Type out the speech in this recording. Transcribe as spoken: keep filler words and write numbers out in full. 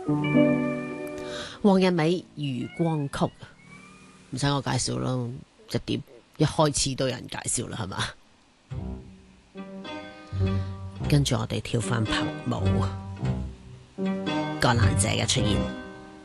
黃日美《漁光曲》，唔使我介紹啦，隻碟一開始都有人介紹啦，係嘛？跟住我哋跳翻拍舞，葛蘭姐嘅出現。